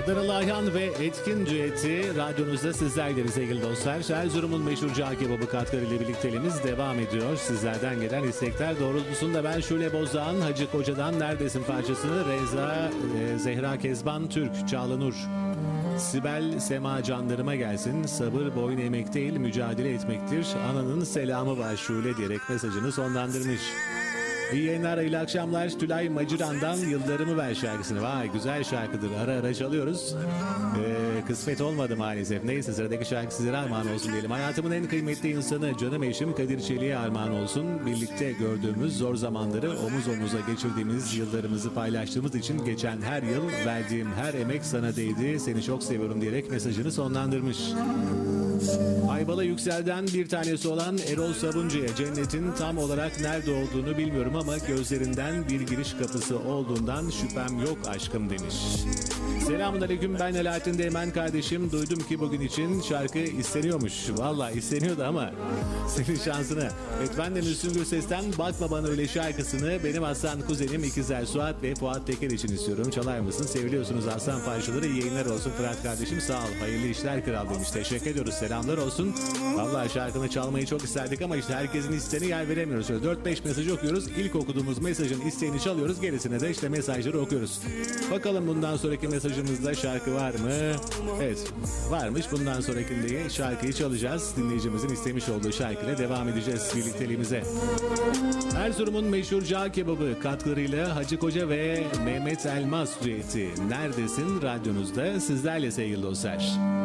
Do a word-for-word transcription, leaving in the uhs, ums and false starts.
Adanalı Ayhan ve Etkin düeti radyonuzda sizlerle sevgili dostlar. Erzurum'un meşhur cağ kebabı katkılarıyla birlikteliğimiz devam ediyor. Sizlerden gelen istekler doğrultusunda ben Şule Bozdağ'ın Hacı Koca'dan Neredesin parçasını Reza, e, Zehra Kezban Türk, Çağla Nur, Sibel Sema canlarıma gelsin. Sabır boyun emek değil mücadele etmektir. Ananın selamı var Şule diyerek mesajını sonlandırmış. İyi yayınlar, hayırlı akşamlar. Tülay Maciran'dan Yıllarımı Ver şarkısını. Vay güzel şarkıdır. Ara ara çalıyoruz. Ee, kısmet olmadı maalesef. Neyse sıradaki şarkı sizlere armağan olsun diyelim. Hayatımın en kıymetli insanı canım eşim Kadir Çelik'e armağan olsun. Birlikte gördüğümüz zor zamanları omuz omuza geçirdiğimiz yıllarımızı paylaştığımız için geçen her yıl verdiğim her emek sana değdi. Seni çok seviyorum diyerek mesajını sonlandırmış. Ayvalı Yüksel'den bir tanesi olan Erol Sabuncu'ya cennetin tam olarak nerede olduğunu bilmiyorum ama gözlerinden bir giriş kapısı olduğundan şüphem yok aşkım demiş. Selamun aleyküm, ben Alaaddin Değmen kardeşim. Duydum ki bugün için şarkı isteniyormuş. Valla isteniyordu ama senin şansına. Evet, ben de Müslüm Gürses'ten Bakma Bana Öyle şarkısını benim aslan kuzenim İkizler Suat ve Fuat Teker için istiyorum. Çalar mısın? Seviliyorsunuz aslan parçaları. İyi yayınlar olsun Fırat kardeşim, sağ ol. Hayırlı işler kral demiş. Teşekkür ediyoruz. Selamlar olsun. Valla şarkını çalmayı çok isterdik ama işte herkesin isteğini yer veremiyoruz. Şöyle dört beş mesaj okuyoruz. İlk okuduğumuz mesajın isteğini çalıyoruz. Gerisine de işte mesajları okuyoruz. Bakalım bundan sonraki mesajımızda şarkı var mı? Evet varmış. Bundan sonrakinde şarkıyı çalacağız. Dinleyicimizin istemiş olduğu şarkıyla devam edeceğiz birlikteliğimize. Erzurum'un meşhur cağ kebabı katkılarıyla Hacı Koca ve Mehmet Elmas düeti Neredesin radyonuzda sizlerle sevgili dostlar.